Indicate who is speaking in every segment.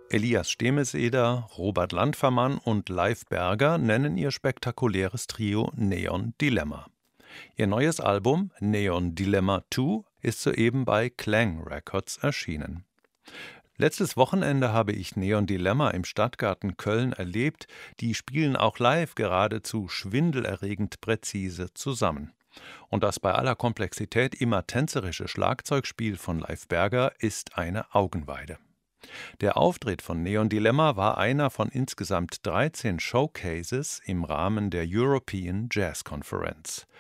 Speaker 1: Elias Stemeseder, Robert Landfermann und Leif Berger nennen ihr spektakuläres Trio Neon Dilemma. Ihr neues Album Neon Dilemma 2 ist soeben bei Klang Records erschienen. Letztes Wochenende habe ich Neon Dilemma im Stadtgarten Köln erlebt. Die spielen auch live geradezu schwindelerregend präzise zusammen. Und das bei aller Komplexität immer tänzerische Schlagzeugspiel von Leif Berger ist eine Augenweide. Der Auftritt von Neon Dilemma war einer von insgesamt 13 Showcases im Rahmen der European Jazz Conference.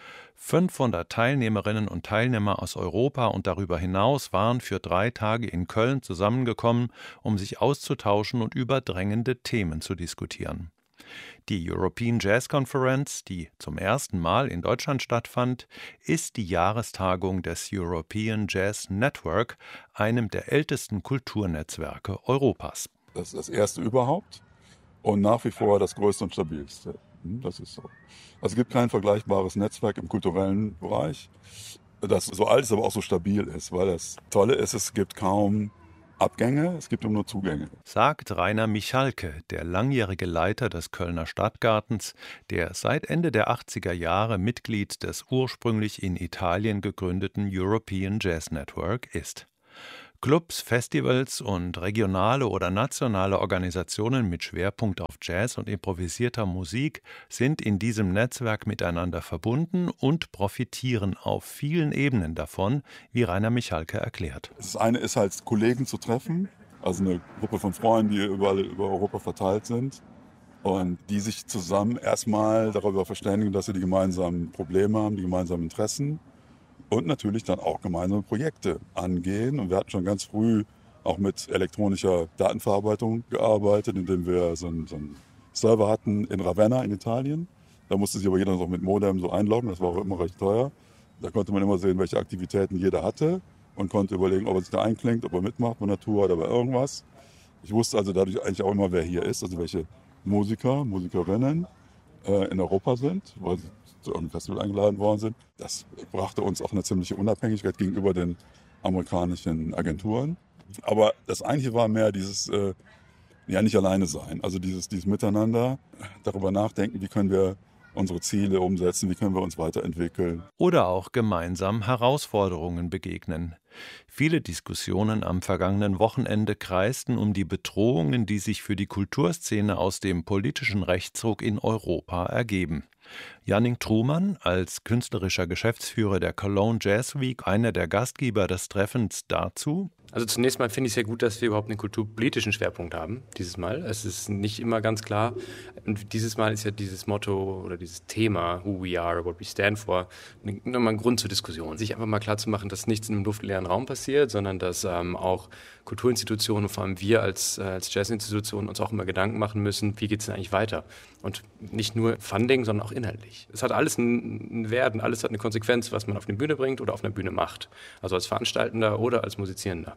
Speaker 1: 500 Teilnehmerinnen und Teilnehmer aus Europa und darüber hinaus waren für 3 Tage in Köln zusammengekommen, um sich auszutauschen und über drängende Themen zu diskutieren. Die European Jazz Conference, die zum ersten Mal in Deutschland stattfand, ist die Jahrestagung des European Jazz Network, einem der ältesten Kulturnetzwerke Europas.
Speaker 2: Das ist das erste überhaupt und nach wie vor das größte und stabilste. Das ist so. Also es gibt kein vergleichbares Netzwerk im kulturellen Bereich, das so alt ist, aber auch so stabil ist, weil das Tolle ist, es gibt kaum Abgänge, es gibt nur Zugänge.
Speaker 1: Sagt Rainer Michalke, der langjährige Leiter des Kölner Stadtgartens, der seit Ende der 80er Jahre Mitglied des ursprünglich in Italien gegründeten European Jazz Network ist. Clubs, Festivals und regionale oder nationale Organisationen mit Schwerpunkt auf Jazz und improvisierter Musik sind in diesem Netzwerk miteinander verbunden und profitieren auf vielen Ebenen davon, wie Rainer Michalke erklärt.
Speaker 2: Das eine ist halt, Kollegen zu treffen, also eine Gruppe von Freunden, die überall über Europa verteilt sind und die sich zusammen erstmal darüber verständigen, dass sie die gemeinsamen Probleme haben, die gemeinsamen Interessen. Und natürlich dann auch gemeinsame Projekte angehen. Und wir hatten schon ganz früh auch mit elektronischer Datenverarbeitung gearbeitet, indem wir so einen Server hatten in Ravenna in Italien. Da musste sich aber jeder noch mit Modem so einloggen, das war auch immer recht teuer. Da konnte man immer sehen, welche Aktivitäten jeder hatte und konnte überlegen, ob er sich da einklingt, ob er mitmacht bei einer Tour oder bei irgendwas. Ich wusste also dadurch eigentlich auch immer, wer hier ist, also welche Musiker, Musikerinnen in Europa sind, weil sie zu irgendeinem Festival eingeladen worden sind. Das brachte uns auch eine ziemliche Unabhängigkeit gegenüber den amerikanischen Agenturen. Aber das eigentliche war mehr dieses, nicht alleine sein. Also dieses Miteinander, darüber nachdenken, wie können wir unsere Ziele umsetzen, wie können wir uns weiterentwickeln.
Speaker 1: Oder auch gemeinsam Herausforderungen begegnen. Viele Diskussionen am vergangenen Wochenende kreisten um die Bedrohungen, die sich für die Kulturszene aus dem politischen Rechtsruck in Europa ergeben. Jannik Trumann, als künstlerischer Geschäftsführer der Cologne Jazz Week, einer der Gastgeber des Treffens dazu:
Speaker 3: Also zunächst mal finde ich es sehr gut, dass wir überhaupt einen kulturpolitischen Schwerpunkt haben, dieses Mal. Es ist nicht immer ganz klar. Und dieses Mal ist ja dieses Motto oder dieses Thema, who we are, what we stand for, nochmal ein Grund zur Diskussion. Sich einfach mal klar zu machen, dass nichts in einem luftleeren Raum passiert, sondern dass auch Kulturinstitutionen, vor allem wir als Jazzinstitutionen, uns auch immer Gedanken machen müssen, wie geht es denn eigentlich weiter? Und nicht nur Funding, sondern auch inhaltlich. Es hat alles einen Wert und alles hat eine Konsequenz, was man auf eine Bühne bringt oder auf einer Bühne macht. Also als Veranstaltender oder als Musizierender.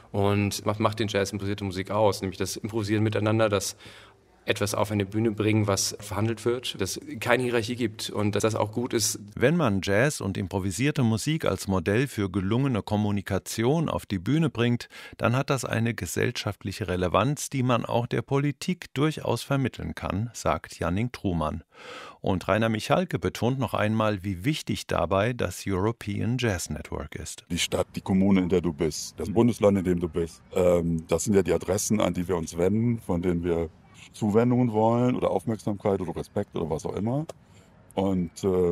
Speaker 3: Und was macht den Jazz improvisierte Musik aus? Nämlich das Improvisieren miteinander, das etwas auf eine Bühne bringen, was verhandelt wird, dass es keine Hierarchie gibt und dass das auch gut ist.
Speaker 1: Wenn man Jazz und improvisierte Musik als Modell für gelungene Kommunikation auf die Bühne bringt, dann hat das eine gesellschaftliche Relevanz, die man auch der Politik durchaus vermitteln kann, sagt Jannik Trumann. Und Rainer Michalke betont noch einmal, wie wichtig dabei das European Jazz Network ist.
Speaker 2: Die Stadt, die Kommune, in der du bist, das Bundesland, in dem du bist, das sind ja die Adressen, an die wir uns wenden, von denen wir Zuwendungen wollen oder Aufmerksamkeit oder Respekt oder was auch immer. Und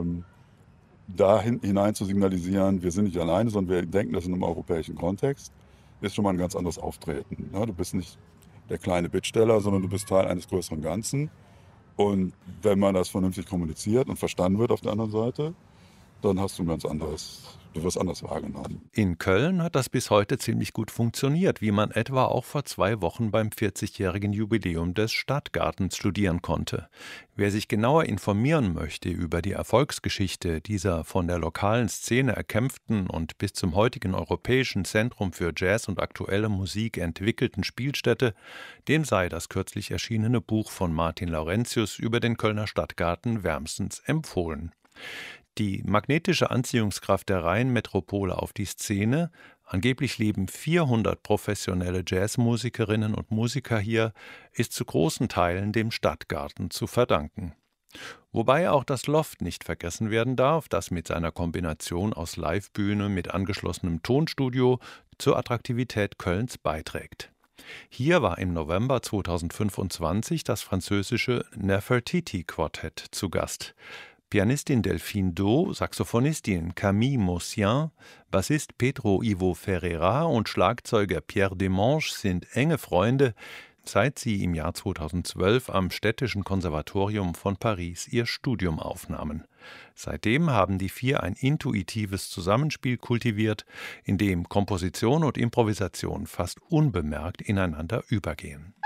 Speaker 2: da hinein zu signalisieren, wir sind nicht alleine, sondern wir denken das in einem europäischen Kontext, ist schon mal ein ganz anderes Auftreten. Ja, du bist nicht der kleine Bittsteller, sondern du bist Teil eines größeren Ganzen. Und wenn man das vernünftig kommuniziert und verstanden wird auf der anderen Seite, dann hast du du wirst anders wahrgenommen.
Speaker 1: In Köln hat das bis heute ziemlich gut funktioniert, wie man etwa auch vor 2 Wochen beim 40-jährigen Jubiläum des Stadtgartens studieren konnte. Wer sich genauer informieren möchte über die Erfolgsgeschichte dieser von der lokalen Szene erkämpften und bis zum heutigen Europäischen Zentrum für Jazz und aktuelle Musik entwickelten Spielstätte, dem sei das kürzlich erschienene Buch von Martin Laurentius über den Kölner Stadtgarten wärmstens empfohlen. Die magnetische Anziehungskraft der Rheinmetropole auf die Szene, Angeblich leben 400 professionelle Jazzmusikerinnen und Musiker hier, ist zu großen Teilen dem Stadtgarten zu verdanken. Wobei auch das Loft nicht vergessen werden darf, das mit seiner Kombination aus Livebühne mit angeschlossenem Tonstudio zur Attraktivität Kölns beiträgt. Hier war im November 2025 das französische Nefertiti-Quartett zu Gast. Pianistin Delphine Do, Saxophonistin Camille Maussien, Bassist Pedro Ivo Ferreira und Schlagzeuger Pierre Demange sind enge Freunde, seit sie im Jahr 2012 am Städtischen Konservatorium von Paris ihr Studium aufnahmen. Seitdem haben die vier ein intuitives Zusammenspiel kultiviert, in dem Komposition und Improvisation fast unbemerkt ineinander übergehen.